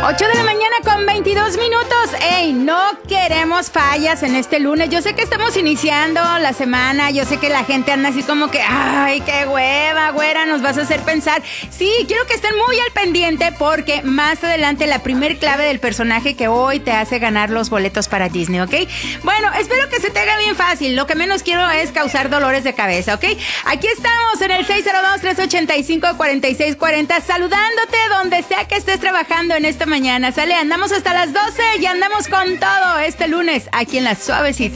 8 de la mañana con 22 minutos. ¡Ey! No queremos fallas en este lunes. Yo sé que estamos iniciando la semana. Yo sé que la gente anda así como que, ¡ay, qué hueva, güera! Nos vas a hacer pensar. Sí, quiero que estén muy al pendiente porque más adelante la primer clave del personaje que hoy te hace ganar los boletos para Disney, ¿ok? Bueno, espero que se te haga bien fácil. Lo que menos quiero es causar dolores de cabeza, ¿ok? Aquí estamos en el 602-385-4640 saludándote donde sea que estés trabajando en esta mañana. Sale, andamos hasta las 12 y andamos con todo este lunes aquí en La Suavecita.